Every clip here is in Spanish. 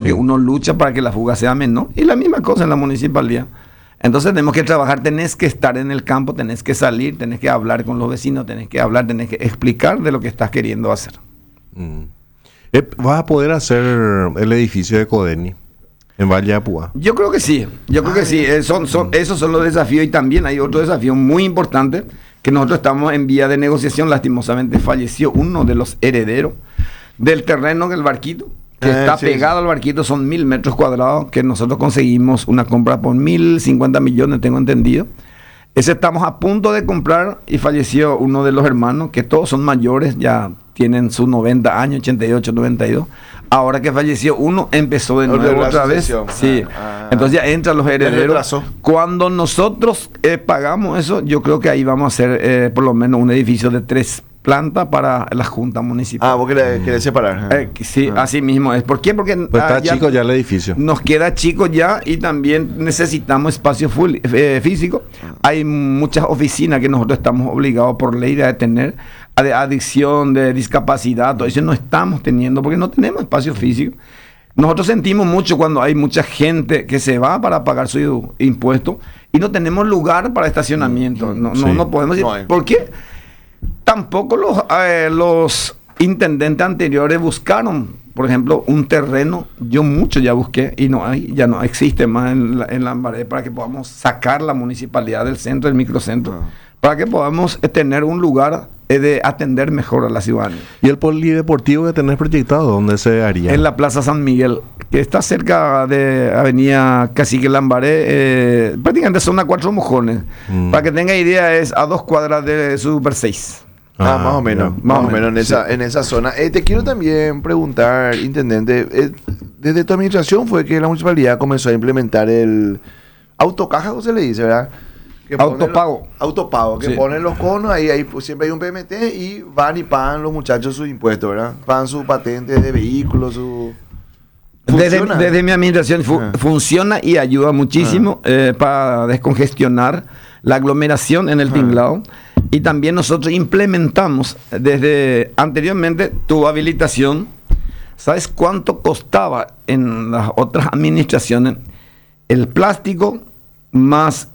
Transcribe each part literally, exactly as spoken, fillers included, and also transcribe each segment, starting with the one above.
porque uno lucha para que la fuga sea menor, y la misma cosa en la municipalidad. Entonces tenemos que trabajar, tenés que estar en el campo, tenés que salir, tenés que hablar con los vecinos, tenés que hablar, tenés que explicar de lo que estás queriendo hacer. Mm. Eh, ¿Vas a poder hacer el edificio de Codeni en Valle de Apúa? Yo creo que sí, yo creo que sí, eh, son, son, esos son los desafíos, y también hay otro desafío muy importante, que nosotros estamos en vía de negociación. Lastimosamente falleció uno de los herederos del terreno del barquito, que Eh, está sí, pegado sí. al barquito, son mil metros cuadrados, que nosotros conseguimos una compra por mil cincuenta millones, tengo entendido. Ese estamos a punto de comprar, y falleció uno de los hermanos, que todos son mayores, ya tienen sus noventa años, ochenta y ocho, noventa y dos. Ahora que falleció uno, empezó de Otra nuevo la otra vez. sucesión. Sí. Ah, ah. Entonces ya entran los herederos. retrasó. Cuando nosotros eh, pagamos eso, yo creo que ahí vamos a hacer eh, por lo menos un edificio de tres plantas para la Junta Municipal. Ah, vos querés, querés separar. Eh, sí, Ah. así mismo es. ¿Por qué? Porque Pues está ah, ya chico ya el edificio. nos queda chico ya, y también necesitamos espacio full, eh, físico. Hay muchas oficinas que nosotros estamos obligados por ley a tener, a de adicción, de discapacidad, todo eso no estamos teniendo porque no tenemos espacio físico. Nosotros sentimos mucho cuando hay mucha gente que se va para pagar su impuesto y no tenemos lugar para estacionamiento. No, Sí. no, no podemos ir. No hay. ¿Por qué? Tampoco los, eh, los intendentes anteriores buscaron, por ejemplo, un terreno. Yo mucho ya busqué y no hay, ya no existe más en, la, en Lambaré, para que podamos sacar la municipalidad del centro, del microcentro, Ah. para que podamos eh, tener un lugar eh, de atender mejor a la ciudadanía. ¿Y el polideportivo que tenés proyectado, dónde se haría? En la Plaza San Miguel, que está cerca de Avenida Cacique Lambaré, eh, prácticamente son a cuatro mojones. Mm. Para que tenga idea, es a dos cuadras de Super seis. Ah, Ah, más o menos, ya. más o menos en esa, en esa zona. Eh, te quiero también preguntar, intendente, eh, desde tu administración fue que la municipalidad comenzó a implementar el autocaja, ¿cómo se le dice, verdad? Que pone Autopago. los- autopago, que Sí. ponen los conos, ahí, ahí pues, siempre hay un P M T y van y pagan los muchachos sus impuestos, ¿verdad? Pagan su patente de vehículos, su... Desde, ¿Funciona? desde mi administración fu- Ah. funciona y ayuda muchísimo eh, para descongestionar la aglomeración en el Ah. tinglado. Y también nosotros implementamos desde anteriormente tu habilitación. ¿Sabes cuánto costaba en las otras administraciones el plástico más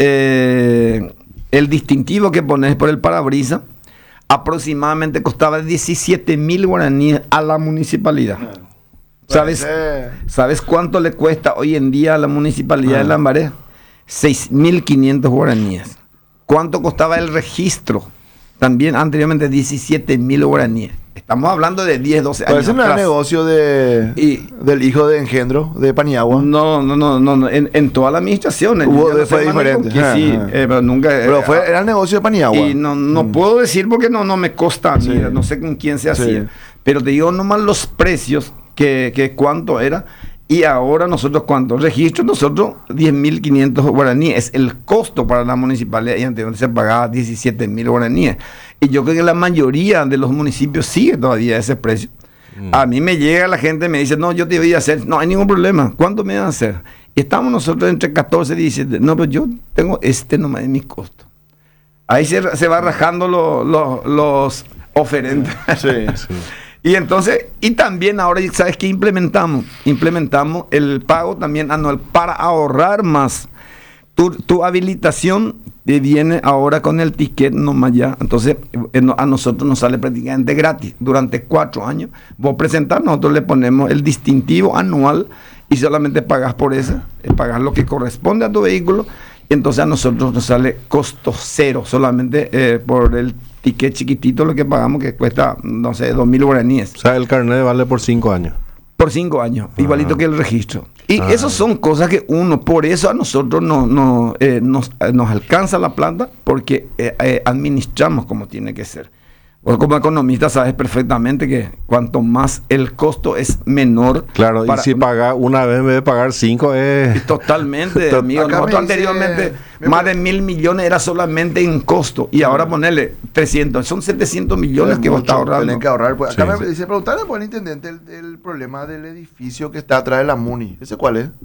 eh, el distintivo que pones por el parabrisas? Aproximadamente costaba diecisiete mil guaraníes a la municipalidad. ¿Sabes, Parece- ¿Sabes cuánto le cuesta hoy en día a la municipalidad Ah. de Lambaré? seis mil quinientos guaraníes. ¿Cuánto costaba el registro? También anteriormente diecisiete mil guaraníes. Estamos hablando de diez, doce años Parece un gran atrás. negocio de, Y- del hijo de Engendro, de Paniagua. No, no, no, no, no. En, en toda la administración. en- Hubo- yo no sé, fue hermano, diferente. con que Ajá, sí, ajá. eh, pero nunca. Pero eh, fue, ah, era el negocio de Paniagua. Y no, no puedo decir porque no, no me consta a mí, Sí. no sé con quién se Sí. hacía. Pero te digo nomás los precios, que, que cuánto era. Y ahora nosotros, ¿cuánto? Registro, nosotros diez mil quinientos guaraníes. Es el costo para la municipalidad. Y anteriormente se pagaba diecisiete mil guaraníes. Y yo creo que la mayoría de los municipios sigue todavía ese precio. A mí me llega la gente y me dice, no, yo te voy a hacer. No hay ningún problema. ¿Cuánto me van a hacer? Y estamos nosotros entre catorce y diecisiete. No, pero yo tengo este nomás en mis costos. Ahí se, se va rajando lo- lo- los oferentes. Sí. Sí. Y entonces, y también ahora, ¿sabes qué implementamos? Implementamos el pago también anual para ahorrar más. Tu, tu habilitación te viene ahora con el ticket nomás ya. Entonces, eh, no- a nosotros nos sale prácticamente gratis. Durante cuatro años, vos presentás, nosotros le ponemos el distintivo anual y solamente pagas por eso, eh, pagas lo que corresponde a tu vehículo. Entonces a nosotros nos sale costo cero, solamente eh, por el ticket chiquitito lo que pagamos, que cuesta, no sé, dos mil guaraníes O sea, el carnet vale por cinco años. por cinco años, Ah. igualito que el registro. Y Ah. esas son cosas que uno, por eso a nosotros no, no, eh, nos, eh, nos alcanza la planta, porque eh, eh, administramos como tiene que ser. Vos como economista sabes perfectamente que cuanto más el costo es menor. Claro, para- y si paga una vez en vez de pagar cinco es... Totalmente, Tot- amigo. acá Nosotros me dice- anteriormente, me- más de mil millones era solamente en costo. Y ahora ponerle trescientos, son setecientos millones Es que vos mucho, estás ahorrando. tenés que ahorrar. Pues, acá Sí, me sí. dice, preguntarle por el intendente el, el problema del edificio que está atrás de la MUNI. ¿Ese cuál es?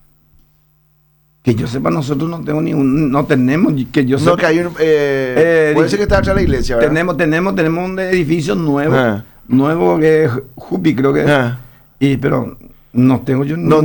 Que yo sepa, nosotros no tengo ni un, no tenemos, que yo No, sepa. que hay un... Eh, Eh, puede dice- ser que está atrás de la iglesia, ¿verdad? Tenemos, tenemos, tenemos un edificio nuevo, Ah. nuevo que es Jupi, creo que es. Ah. Y, pero no tengo yo No,